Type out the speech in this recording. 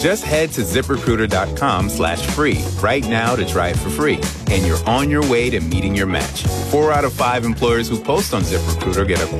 Just head to ZipRecruiter.com/free right now to try it for free. And you're on your way to meeting your match. 4 out of 5 employers who post on ZipRecruiter get a